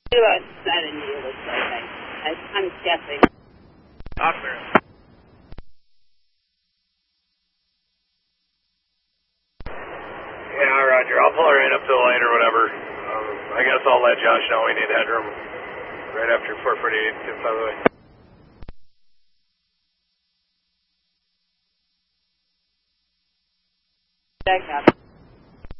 About 70, it looks like. I'm guessing. Officer. Yeah, roger. I'll pull her in up to the lane or whatever. I guess I'll let Josh know we need headroom right after 448 gets out of the way. That